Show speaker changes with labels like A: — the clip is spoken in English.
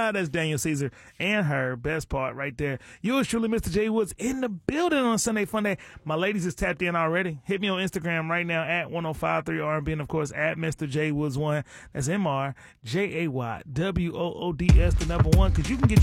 A: That's Daniel Caesar and her. Best part right there. Yours truly, Mr. J Woods, in the building on Sunday Fun Day. My ladies is tapped in already. Hit me on Instagram right now at 1053RB and, of course, at Mr. J Woods 1. That's MrJaywoods, the number 1, because you can get